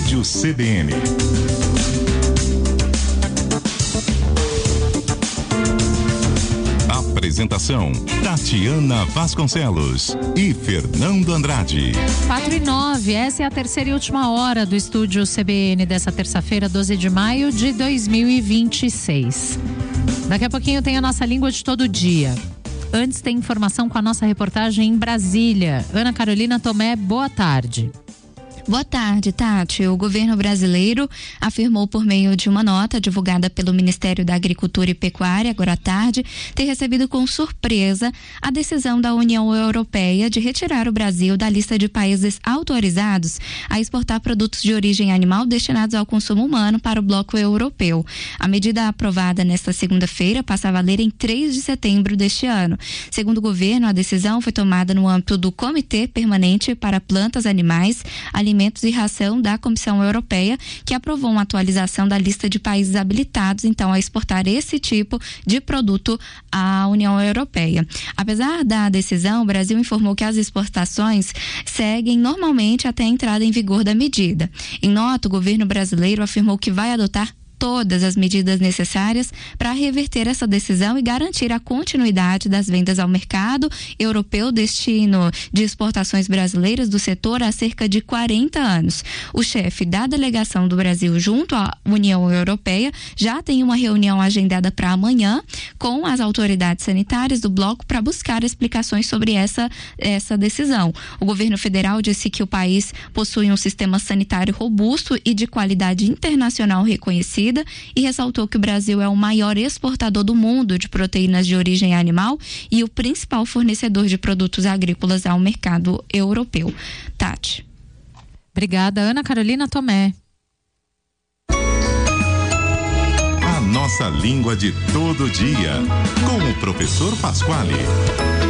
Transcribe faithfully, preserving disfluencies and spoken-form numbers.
Estúdio C B N. Apresentação: Tatiana Vasconcelos e Fernando Andrade. quatro e nove, essa é a terceira e última hora do Estúdio C B N dessa terça-feira, doze de maio de dois mil e vinte e seis. Daqui a pouquinho tem a nossa língua de todo dia. Antes tem informação com a nossa reportagem em Brasília. Ana Carolina Tomé, boa tarde. Boa tarde, Tati. O governo brasileiro afirmou por meio de uma nota divulgada pelo Ministério da Agricultura e Pecuária agora à tarde ter recebido com surpresa a decisão da União Europeia de retirar o Brasil da lista de países autorizados a exportar produtos de origem animal destinados ao consumo humano para o bloco europeu. A medida aprovada nesta segunda-feira passa a valer em três de setembro deste ano. Segundo o governo, a decisão foi tomada no âmbito do Comitê Permanente para Plantas, Animais, Alimentos Alimentos e Ração da Comissão Europeia, que aprovou uma atualização da lista de países habilitados, então, a exportar esse tipo de produto à União Europeia. Apesar da decisão, o Brasil informou que as exportações seguem normalmente até a entrada em vigor da medida. Em nota, o governo brasileiro afirmou que vai adotar todas as medidas necessárias para reverter essa decisão e garantir a continuidade das vendas ao mercado europeu, destino de exportações brasileiras do setor há cerca de quarenta anos. O chefe da delegação do Brasil junto à União Europeia já tem uma reunião agendada para amanhã com as autoridades sanitárias do bloco para buscar explicações sobre essa, essa decisão. O governo federal disse que o país possui um sistema sanitário robusto e de qualidade internacional reconhecida, e ressaltou que o Brasil é o maior exportador do mundo de proteínas de origem animal e o principal fornecedor de produtos agrícolas ao mercado europeu. Tati. Obrigada, Ana Carolina Tomé. A nossa língua de todo dia, com o professor Pasquale.